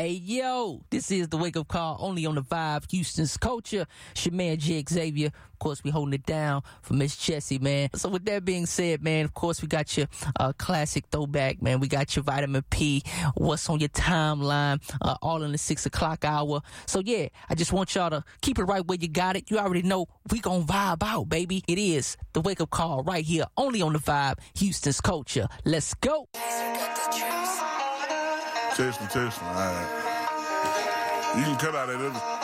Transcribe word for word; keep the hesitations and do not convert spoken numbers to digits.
Hey, yo, this is the Wake Up Call only on the Vibe, Houston's Culture. It's your man, J. Xavier. Of course, we holding it down for Miss Jessie, man. So with that being said, man, of course, we got your uh, classic throwback, man. We got your Vitamin P, what's on your timeline, uh, all in the six o'clock hour. So, yeah, I just want y'all to keep it right where you got it. You already know we gonna vibe out, baby. It is the Wake Up Call right here, only on the Vibe, Houston's Culture. Let's go. Testing, testing. All right. You can cut out that other.